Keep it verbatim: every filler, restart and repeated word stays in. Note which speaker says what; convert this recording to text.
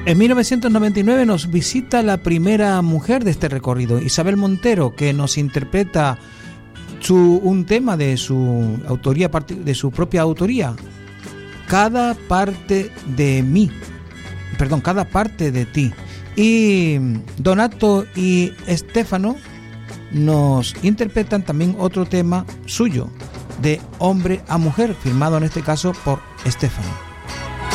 Speaker 1: En mil novecientos noventa y nueve nos visita la primera mujer de este recorrido, Isabel Montero, que nos interpreta su, un tema de su autoría, de su propia autoría, Cada parte de mí, perdón, Cada parte de ti. Y Donato y Estefano nos interpretan también otro tema suyo, de hombre a mujer, firmado en este caso por Estefano.